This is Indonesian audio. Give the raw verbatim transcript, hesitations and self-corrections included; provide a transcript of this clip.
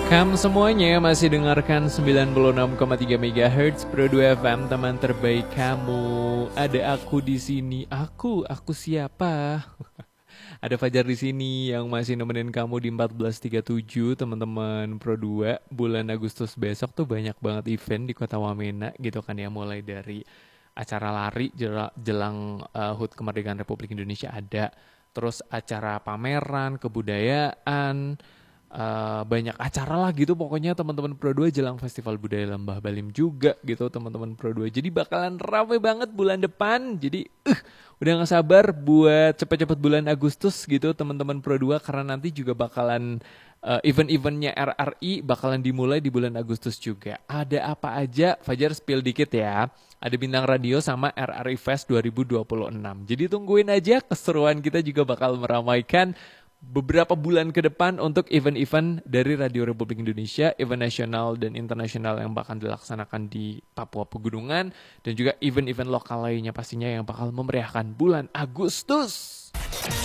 Kamu semuanya masih dengarkan sembilan puluh enam koma tiga megahertz Pro dua F M, teman terbaik kamu. Ada aku di sini. Aku, aku siapa? Ada Fajar di sini yang masih nemenin kamu di empat belas tiga puluh tujuh, teman-teman Pro dua. Bulan Agustus besok tuh banyak banget event di Kota Wamena gitu kan ya, mulai dari acara lari jela- jelang uh, H U T Kemerdekaan Republik Indonesia ada, terus acara pameran kebudayaan, uh, banyak acara lah gitu pokoknya teman-teman Pro dua jelang Festival Budaya Lembah Balim juga gitu teman-teman Pro dua. Jadi bakalan ramai banget bulan depan. Jadi uh, udah gak sabar buat cepet-cepet bulan Agustus gitu teman-teman Pro dua, karena nanti juga bakalan uh, event-eventnya R R I bakalan dimulai di bulan Agustus juga. Ada apa aja? Fajar spill dikit ya. Ada bintang radio sama R R I Fest dua ribu dua puluh enam. Jadi tungguin aja, keseruan kita juga bakal meramaikan beberapa bulan ke depan untuk event-event dari Radio Republik Indonesia, event nasional dan internasional yang bakal dilaksanakan di Papua Pegunungan, dan juga event-event lokal lainnya pastinya yang bakal memeriahkan bulan Agustus.